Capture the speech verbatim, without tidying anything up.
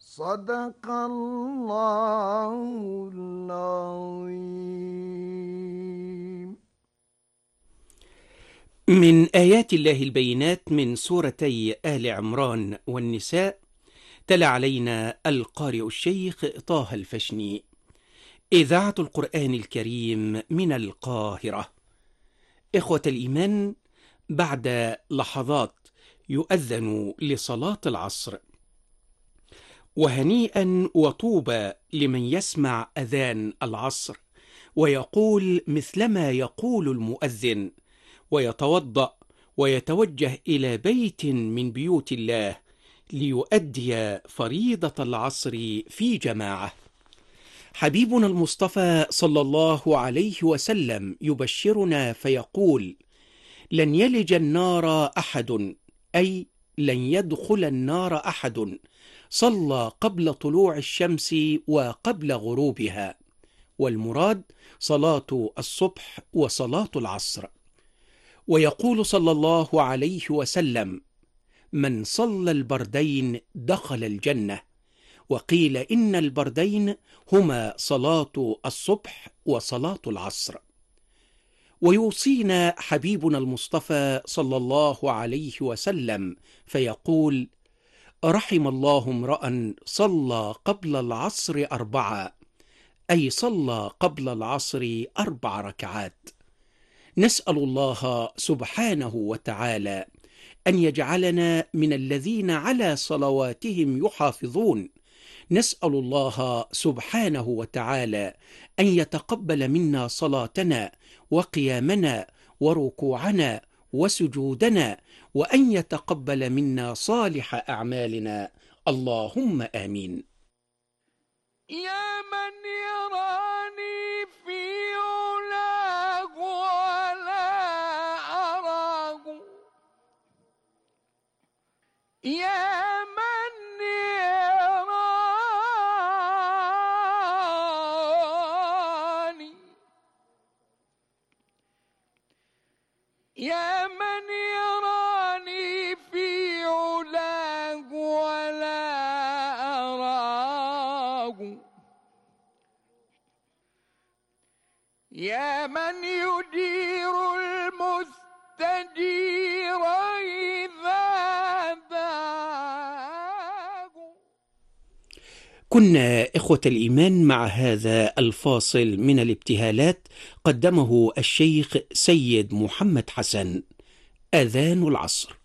صدق الله العظيم. من آيات الله البينات من سورتي آل عمران والنساء، تلا علينا القارئ الشيخ طه الفشني. إذاعة القرآن الكريم من القاهرة. إخوة الإيمان، بعد لحظات يؤذن لصلاة العصر، وهنيئا وطوبى لمن يسمع أذان العصر ويقول مثلما يقول المؤذن، ويتوضأ ويتوجه إلى بيت من بيوت الله ليؤدي فريضة العصر في جماعة. حبيبنا المصطفى صلى الله عليه وسلم يبشرنا فيقول: لن يلج النار أحد، أي لن يدخل النار أحد صلى قبل طلوع الشمس وقبل غروبها، والمراد صلاة الصبح وصلاة العصر. ويقول صلى الله عليه وسلم: من صلى البردين دخل الجنة. وقيل إن البردين هما صلاة الصبح وصلاة العصر. ويوصينا حبيبنا المصطفى صلى الله عليه وسلم فيقول: رحم الله امرأ صلى قبل العصر أربعة، أي صلى قبل العصر أربع ركعات. نسأل الله سبحانه وتعالى أن يجعلنا من الذين على صلواتهم يحافظون. نسأل الله سبحانه وتعالى أن يتقبل منا صلاتنا وقيامنا وركوعنا وسجودنا، وأن يتقبل منا صالح أعمالنا، اللهم آمين. يا من يراني في علاه ولا أراه، يا من يراني، يا من يراني في علاه ولا أراه، يا من يدير المستجير إذا ذاب. كنا إخوة الإيمان مع هذا الفاصل من الابتهالات قدمه الشيخ سيد محمد حسن. أذان العصر.